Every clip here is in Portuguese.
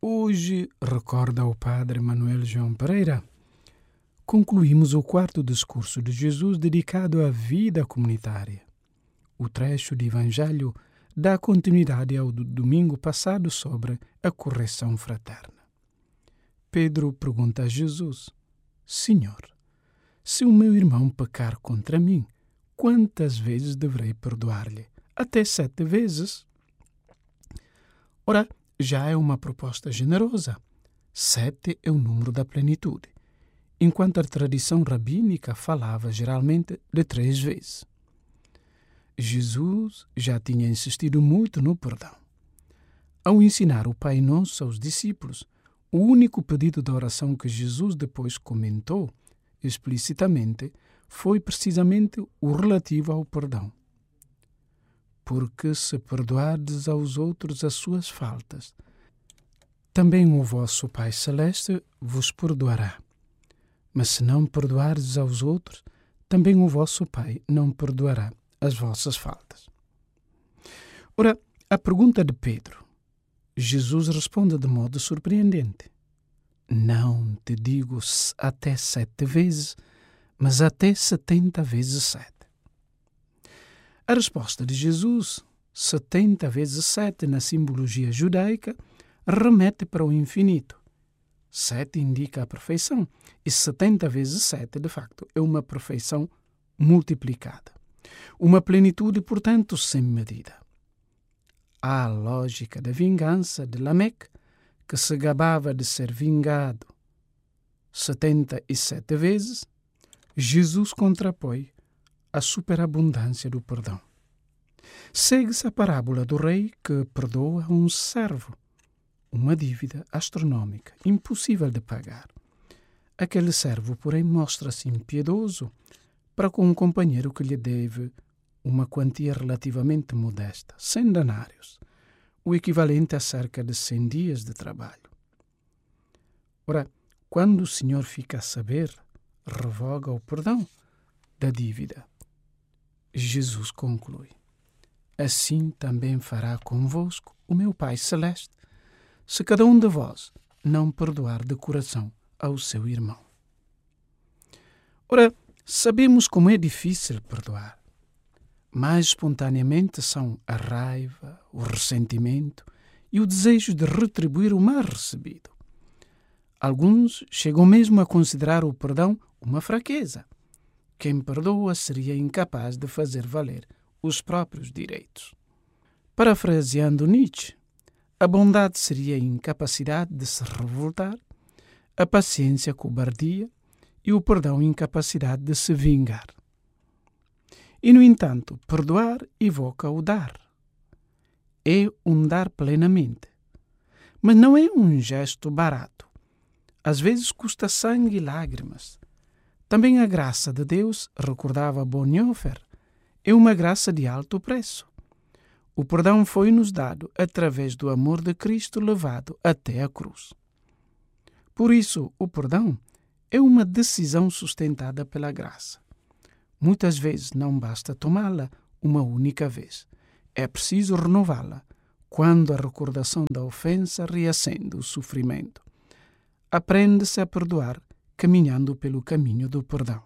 Hoje, recorda o Padre Manuel João Pereira, concluímos o quarto discurso de Jesus dedicado à vida comunitária. O trecho de Evangelho dá continuidade ao do domingo passado sobre a correção fraterna. Pedro pergunta a Jesus: Senhor, se o meu irmão pecar contra mim, quantas vezes deverei perdoar-lhe? Até 7 vezes? Ora, já é uma proposta generosa. 7 é o número da plenitude, enquanto a tradição rabínica falava geralmente de 3 vezes. Jesus já tinha insistido muito no perdão. Ao ensinar o Pai Nosso aos discípulos, o único pedido de oração que Jesus depois comentou explicitamente foi precisamente o relativo ao perdão. Porque se perdoardes aos outros as suas faltas, também o vosso Pai Celeste vos perdoará. Mas se não perdoardes aos outros, também o vosso Pai não perdoará as vossas faltas. Ora, a pergunta de Pedro, Jesus responde de modo surpreendente. Não te digo até 7 vezes, mas até 70 vezes 7. A resposta de Jesus, 70 vezes 7 na simbologia judaica, remete para o infinito. 7 indica a perfeição e 70 vezes 7, de facto, é uma perfeição multiplicada. Uma plenitude, portanto, sem medida. À lógica da vingança de Lameque, que se gabava de ser vingado 77 vezes, Jesus contrapõe a superabundância do perdão. Segue-se a parábola do rei que perdoa um servo uma dívida astronómica, impossível de pagar. Aquele servo, porém, mostra-se impiedoso para com um companheiro que lhe deve uma quantia relativamente modesta, 100 denários, o equivalente a cerca de 100 dias de trabalho. Ora, quando o Senhor fica a saber, revoga o perdão da dívida. Jesus conclui: assim também fará convosco o meu Pai Celeste, se cada um de vós não perdoar de coração ao seu irmão. Ora, sabemos como é difícil perdoar. Mais espontaneamente são a raiva, o ressentimento e o desejo de retribuir o mal recebido. Alguns chegam mesmo a considerar o perdão uma fraqueza. Quem perdoa seria incapaz de fazer valer os próprios direitos. Parafraseando Nietzsche, a bondade seria a incapacidade de se revoltar, a paciência cobardia e o perdão a incapacidade de se vingar. E, no entanto, perdoar evoca o dar. É um dar plenamente. Mas não é um gesto barato. Às vezes custa sangue e lágrimas. Também a graça de Deus, recordava Bonhoeffer, é uma graça de alto preço. O perdão foi-nos dado através do amor de Cristo levado até a cruz. Por isso, o perdão é uma decisão sustentada pela graça. Muitas vezes não basta tomá-la uma única vez. É preciso renová-la quando a recordação da ofensa reacende o sofrimento. Aprende-se a perdoar caminhando pelo caminho do perdão.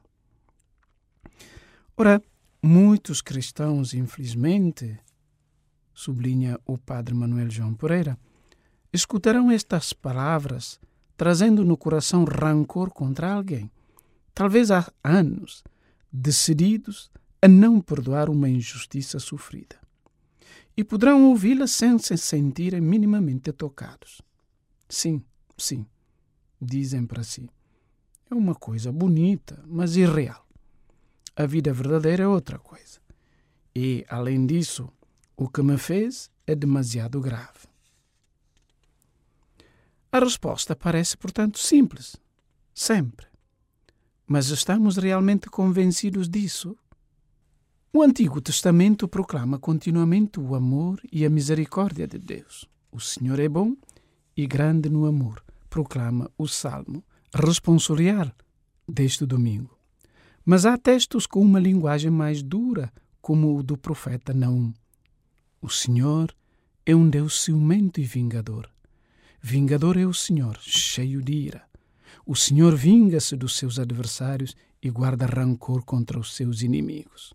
Ora, muitos cristãos, infelizmente, sublinha o Padre Manuel João Pereira, escutarão estas palavras trazendo no coração rancor contra alguém, talvez há anos, decididos a não perdoar uma injustiça sofrida. E poderão ouvi-la sem se sentirem minimamente tocados. Sim, dizem para si. É uma coisa bonita, mas irreal. A vida verdadeira é outra coisa. E, além disso, o que me fez é demasiado grave. A resposta parece, portanto, simples. Sempre. Mas estamos realmente convencidos disso? O Antigo Testamento proclama continuamente o amor e a misericórdia de Deus. O Senhor é bom e grande no amor, proclama o Salmo responsorial deste domingo. Mas há textos com uma linguagem mais dura, como o do profeta Naum. O Senhor é um Deus ciumento e vingador. Vingador é o Senhor, cheio de ira. O Senhor vinga-se dos seus adversários e guarda rancor contra os seus inimigos.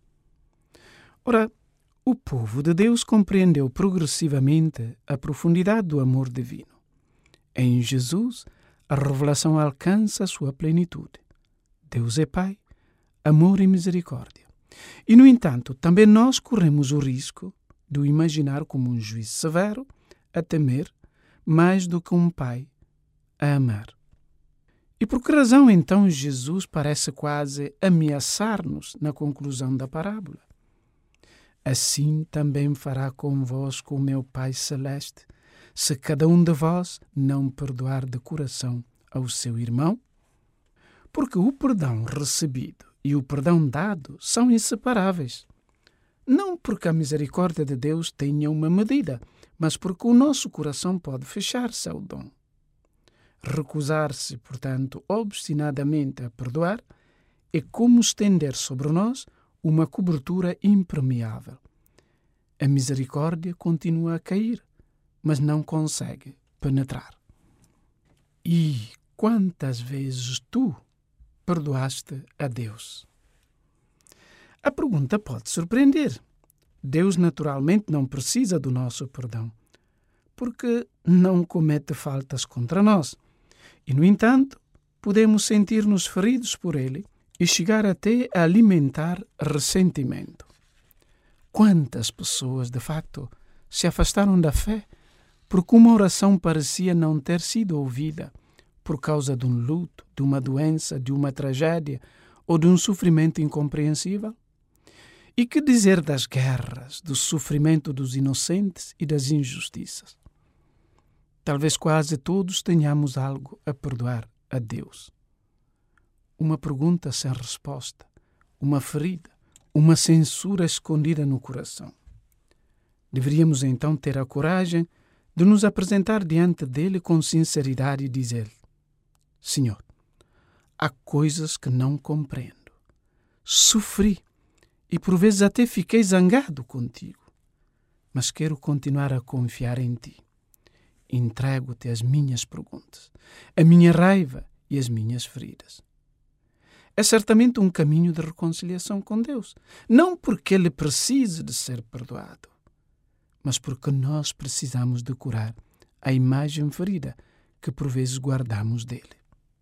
Ora, o povo de Deus compreendeu progressivamente a profundidade do amor divino. Em Jesus, a revelação alcança a sua plenitude. Deus é Pai, amor e misericórdia. E, no entanto, também nós corremos o risco de o imaginar como um juiz severo, a temer, mais do que um pai a amar. E por que razão, então, Jesus parece quase ameaçar-nos na conclusão da parábola? Assim também fará convosco o meu Pai Celeste, se cada um de vós não perdoar de coração ao seu irmão? Porque o perdão recebido e o perdão dado são inseparáveis. Não porque a misericórdia de Deus tenha uma medida, mas porque o nosso coração pode fechar-se ao dom. Recusar-se, portanto, obstinadamente a perdoar é como estender sobre nós uma cobertura impermeável. A misericórdia continua a cair, mas não consegue penetrar. E quantas vezes tu perdoaste a Deus? A pergunta pode surpreender. Deus naturalmente não precisa do nosso perdão, porque não comete faltas contra nós. E, no entanto, podemos sentir-nos feridos por Ele e chegar até a alimentar ressentimento. Quantas pessoas, de facto, se afastaram da fé porque uma oração parecia não ter sido ouvida por causa de um luto, de uma doença, de uma tragédia ou de um sofrimento incompreensível? E que dizer das guerras, do sofrimento dos inocentes e das injustiças? Talvez quase todos tenhamos algo a perdoar a Deus. Uma pergunta sem resposta, uma ferida, uma censura escondida no coração. Deveríamos então ter a coragem de nos apresentar diante dele com sinceridade e dizer: Senhor, há coisas que não compreendo. Sofri e por vezes até fiquei zangado contigo, mas quero continuar a confiar em ti. Entrego-te as minhas perguntas, a minha raiva e as minhas feridas. É certamente um caminho de reconciliação com Deus, não porque Ele precise de ser perdoado, mas porque nós precisamos de curar a imagem ferida que por vezes guardamos dele.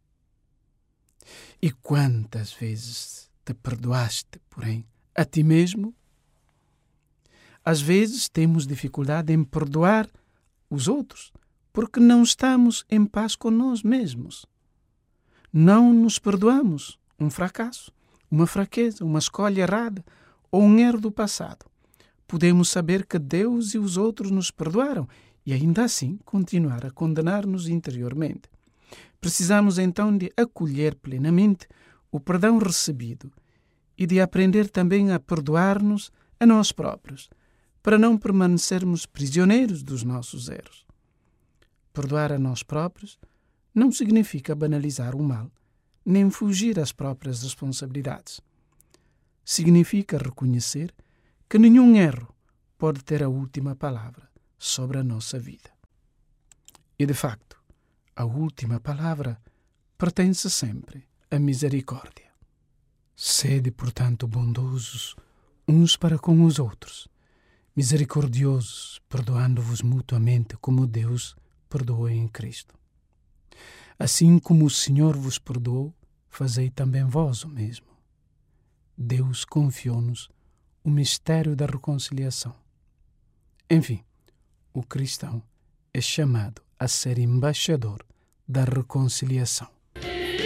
E quantas vezes te perdoaste, porém, a ti mesmo? Às vezes temos dificuldade em perdoar os outros porque não estamos em paz com nós mesmos. Não nos perdoamos um fracasso, uma fraqueza, uma escolha errada ou um erro do passado. Podemos saber que Deus e os outros nos perdoaram e ainda assim continuar a condenar-nos interiormente. Precisamos então de acolher plenamente o perdão recebido e de aprender também a perdoar-nos a nós próprios, para não permanecermos prisioneiros dos nossos erros. Perdoar a nós próprios não significa banalizar o mal, nem fugir às próprias responsabilidades. Significa reconhecer que nenhum erro pode ter a última palavra sobre a nossa vida. E, de facto, a última palavra pertence sempre à misericórdia. Sede, portanto, bondosos uns para com os outros, misericordiosos, perdoando-vos mutuamente como Deus perdoou em Cristo. Assim como o Senhor vos perdoou, fazei também vós o mesmo. Deus confiou-nos o mistério da reconciliação. Enfim, o cristão é chamado a ser embaixador da reconciliação.